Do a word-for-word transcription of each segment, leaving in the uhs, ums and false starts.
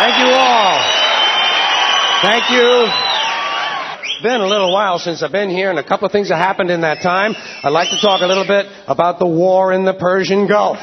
Thank you all. Thank you. It's been a little while since I've been here, and a couple of things have happened in that time. I'd like to talk a little bit about the war in the Persian Gulf.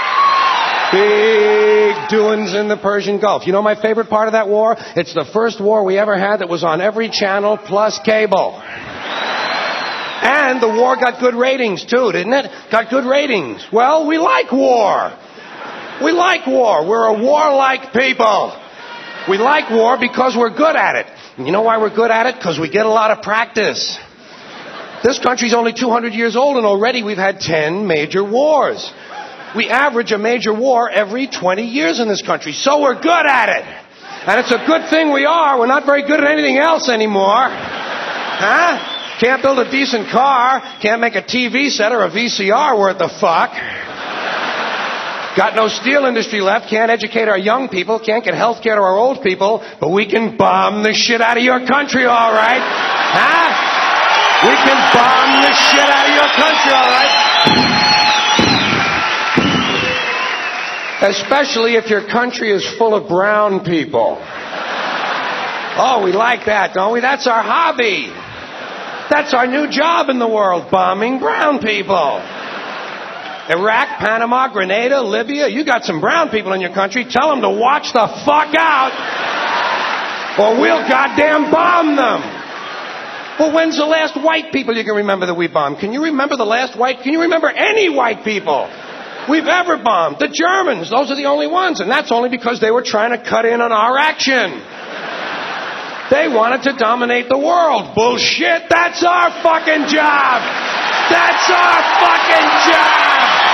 Big doings in the Persian Gulf. You know my favorite part of that war? It's the first war we ever had that was on every channel plus cable. And the war got good ratings, too, didn't it? Got good ratings. Well, we like war. We like war. We're a warlike people. We like war because we're good at it. And you know why we're good at it? Because we get a lot of practice. This country's only two hundred years old, and already we've had ten major wars. We average a major war every twenty years in this country, so we're good at it. And it's a good thing we are. We're not very good at anything else anymore. Huh? Can't build a decent car. Can't make a T V set or a V C R worth the fuck. Got no steel industry left. Can't educate our young people. Can't get health care to our old people. But we can bomb the shit out of your country, all right? Huh? We can bomb the shit out of your country, all right? Especially if your country is full of brown people. Oh, we like that, don't we? That's our hobby. That's our new job in the world, bombing brown people. Iraq, Panama, Grenada, Libya, you got some brown people in your country. Tell them to watch the fuck out, or we'll goddamn bomb them. Well, when's the last white people you can remember that we bombed? Can you remember the last white? Can you remember any white people we've ever bombed? The Germans, those are the only ones, and that's only because they were trying to cut in on our action. They wanted to dominate the world. Bullshit, that's our fucking job. That's our fucking job.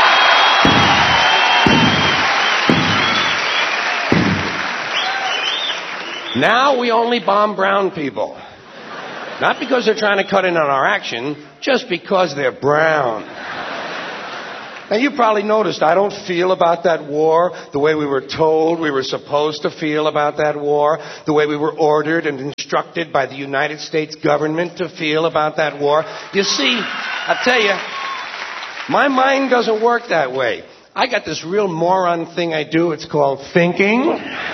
Now we only bomb brown people. Not because they're trying to cut in on our action, just because they're brown. Now, you probably noticed I don't feel about that war the way we were told we were supposed to feel about that war, the way we were ordered and instructed by the United States government to feel about that war. You see, I'll tell you, my mind doesn't work that way. I got this real moron thing I do. It's called thinking.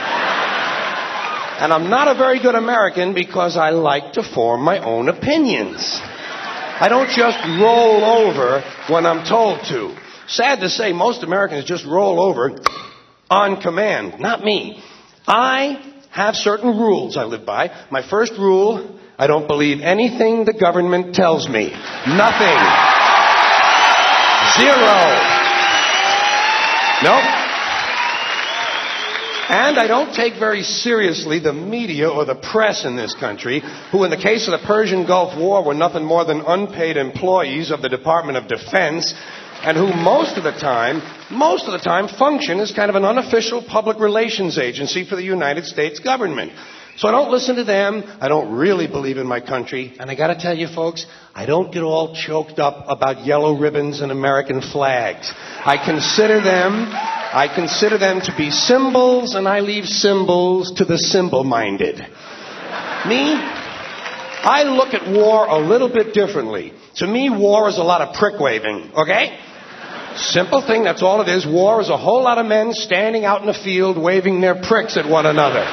And I'm not a very good American because I like to form my own opinions. I don't just roll over when I'm told to. Sad to say, most Americans just roll over on command. Not me. I have certain rules I live by. My first rule, I don't believe anything the government tells me. Nothing. Zero. Nope. And I don't take very seriously the media or the press in this country, who in the case of the Persian Gulf War were nothing more than unpaid employees of the Department of Defense, and who most of the time, most of the time function as kind of an unofficial public relations agency for the United States government. So I don't listen to them. I don't really believe in my country. And I got to tell you, folks, I don't get all choked up about yellow ribbons and American flags. I consider them, I consider them to be symbols, and I leave symbols to the symbol-minded. Me, I look at war a little bit differently. To me, war is a lot of prick-waving, okay? Simple thing, that's all it is. War is a whole lot of men standing out in the field waving their pricks at one another.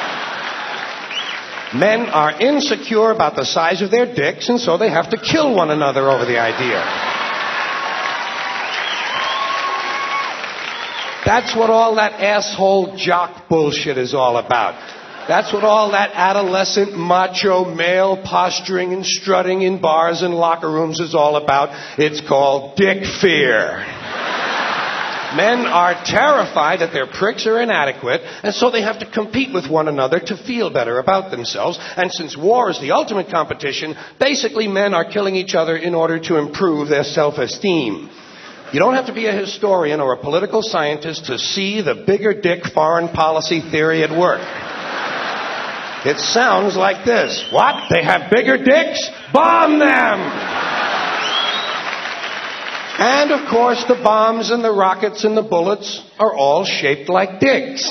Men are insecure about the size of their dicks, and so they have to kill one another over the idea. That's what all that asshole jock bullshit is all about. That's what all that adolescent macho male posturing and strutting in bars and locker rooms is all about. It's called dick fear. Men are terrified that their pricks are inadequate, and so they have to compete with one another to feel better about themselves. And since war is the ultimate competition, basically men are killing each other in order to improve their self-esteem. You don't have to be a historian or a political scientist to see the bigger dick foreign policy theory at work. It sounds like this. What? They have bigger dicks? Bomb them! And, of course, the bombs and the rockets and the bullets are all shaped like dicks.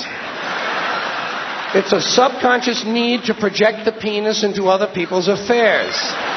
It's a subconscious need to project the penis into other people's affairs.